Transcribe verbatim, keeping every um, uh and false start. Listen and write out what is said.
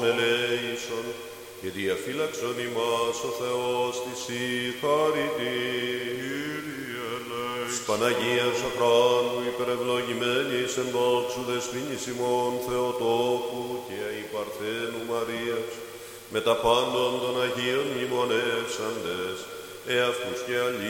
ελέησον, και διαφύλαξον ημάς ο Θεός της η χαριτή. Παναγίας Αχράντου υπερευλογημένης εν δόξου δεσποίνης ημών Θεοτόκου και η Παρθένου Μαρίας, με τα πάντων των Αγίων μνημονεύσαντες, εαυτούς και αλλήλους,